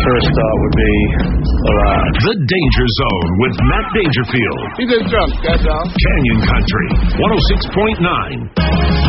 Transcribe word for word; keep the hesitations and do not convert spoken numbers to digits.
first thought would be alive. The Danger Zone with Matt Dangerfield. He's just drunk, that's all. Canyon Country, one oh six point nine.